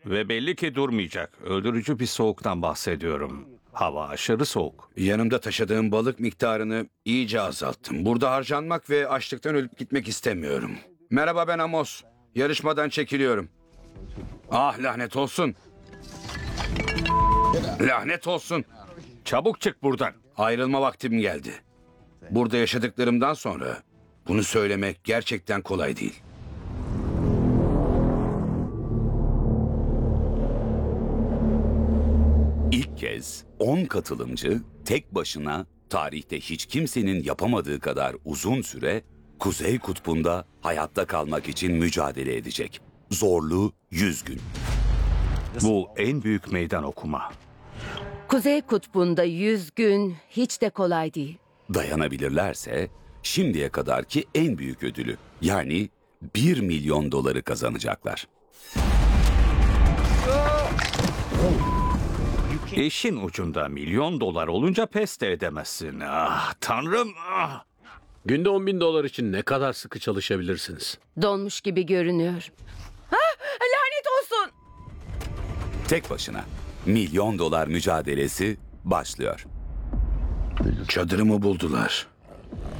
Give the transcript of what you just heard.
Ve belli ki durmayacak. Öldürücü bir soğuktan bahsediyorum. Hava aşırı soğuk. Yanımda taşıdığım balık miktarını iyice azalttım. Burada harcanmak ve açlıktan ölüp gitmek istemiyorum. Merhaba, ben Amos. Yarışmadan çekiliyorum. Ah, lanet olsun. Lanet olsun. Çabuk çık buradan. Ayrılma vaktim geldi. Burada yaşadıklarımdan sonra bunu söylemek gerçekten kolay değil. İlk kez 10 katılımcı tek başına tarihte hiç kimsenin yapamadığı kadar uzun süre Kuzey Kutbu'nda hayatta kalmak için mücadele edecek. Zorlu 100 gün. Bu en büyük meydan okuma. Kuzey Kutbu'nda 100 gün hiç de kolay değil. Dayanabilirlerse şimdiye kadarki en büyük ödülü yani 1 milyon doları kazanacaklar. İşin ucunda milyon dolar olunca pes de edemezsin. Ah tanrım. Ah. Günde 10 bin dolar için ne kadar sıkı çalışabilirsiniz? Donmuş gibi görünüyor. Lanet olsun! Tek başına milyon dolar mücadelesi başlıyor. Çadırımı buldular.